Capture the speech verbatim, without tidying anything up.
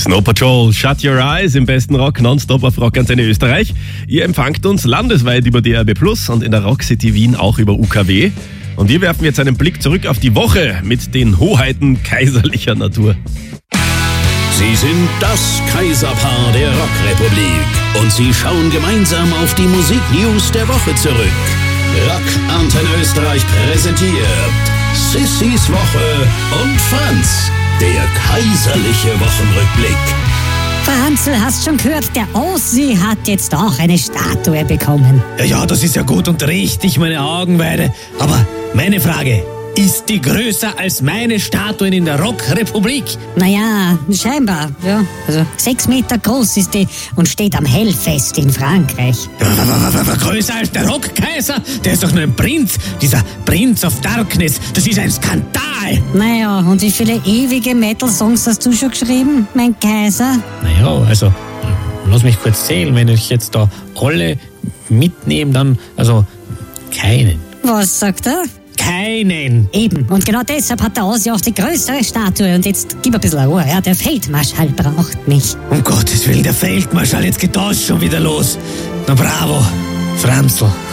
Snow Patrol, Shut Your Eyes im besten Rock, nonstop auf Rockantenne Österreich. Ihr empfangt uns landesweit über D A B plus und in der Rock City Wien auch über U K W. Und wir werfen jetzt einen Blick zurück auf die Woche mit den Hoheiten kaiserlicher Natur. Sie sind das Kaiserpaar der Rockrepublik und sie schauen gemeinsam auf die Musiknews der Woche zurück. Rockantenne Österreich präsentiert Sissys Woche und Franz, der kaiserliche Wochenrückblick. Franzl, hast schon gehört, der Ossi hat jetzt auch eine Statue bekommen. Ja, ja, das ist ja gut und richtig, meine Augenweide. Aber meine Frage, ist die größer als meine Statuen in der Rockrepublik? Naja, scheinbar, ja. Also sechs Meter groß ist die und steht am Hellfest in Frankreich. Ja, größer als der Rockkaiser? Der ist doch nur ein Prinz, dieser Prince of Darkness. Das ist ein Skandal. Naja, und wie viele ewige Metal-Songs hast du schon geschrieben, mein Kaiser? Naja, also, lass mich kurz zählen, wenn ich jetzt da alle mitnehme, dann, also, keinen. Was sagt er? Keinen. Eben. Und genau deshalb hat der Ossi auch die größere Statue. Und jetzt gib ein bisschen Ruhe. Ja, der Feldmarschall braucht mich. Um Gottes Willen, der Feldmarschall, jetzt geht das schon wieder los. Na bravo, Franzl.